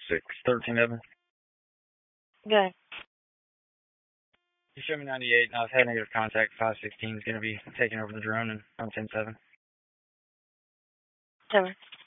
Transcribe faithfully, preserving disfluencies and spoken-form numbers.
six thirteen Evan. Good. You showed me ninety-eight, and I've had negative contact. five sixteen is going to be taking over the drone, and I'm ten seven. Seven.